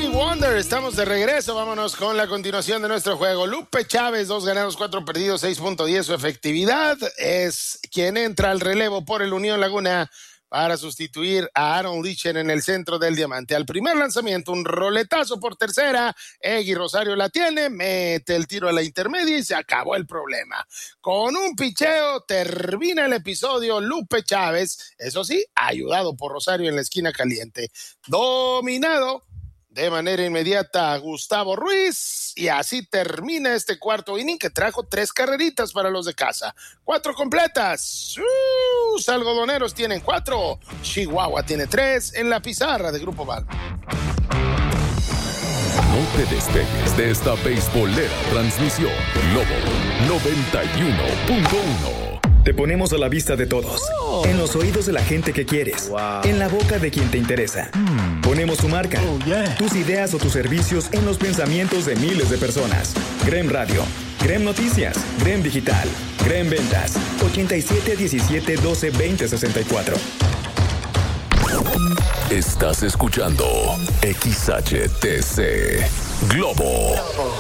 Stevie Wonder, estamos de regreso. Vámonos con la continuación de nuestro juego. Lupe Chávez, 2 ganados, 4 perdidos, 6.10 su efectividad. Es quien entra al relevo por el Unión Laguna para sustituir a Aaron Licher en el centro del diamante. Al primer lanzamiento, un roletazo por tercera. Egui Rosario la tiene, mete el tiro a la intermedia y se acabó el problema. Con un picheo termina el episodio. Lupe Chávez, eso sí, ayudado por Rosario en la esquina caliente. Dominado de manera inmediata Gustavo Ruiz, y así termina este cuarto inning que trajo 3 carreritas para los de casa. 4 completas. Los algodoneros tienen 4, Chihuahua tiene 3 en la pizarra de Grupo Val. No te despegues de esta beisbolera transmisión. Globo 91.1. Te ponemos a la vista de todos, en los oídos de la gente que quieres, en la boca de quien te interesa. Ponemos tu marca, tus ideas o tus servicios en los pensamientos de miles de personas. Grem Radio, Grem Noticias, Grem Digital, Grem Ventas, 87 17 12 20 64. Estás escuchando XHTC Globo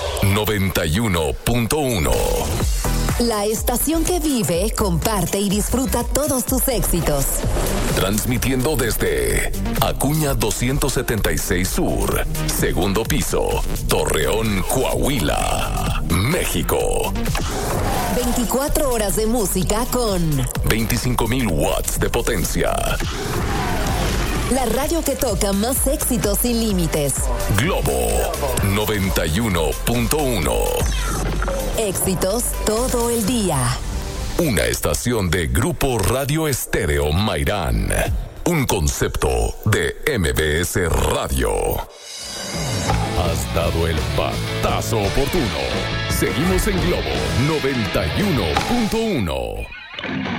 91.1. La estación que vive, comparte y disfruta todos tus éxitos. Transmitiendo desde Acuña 276 Sur, segundo piso, Torreón, Coahuila, México. 24 horas de música con 25,000 watts de potencia. La radio que toca más éxitos sin límites. Globo 91.1. Éxitos todo el día. Una estación de Grupo Radio Estéreo Mairán. Un concepto de MBS Radio. Has dado el batazo oportuno. Seguimos en Globo 91.1.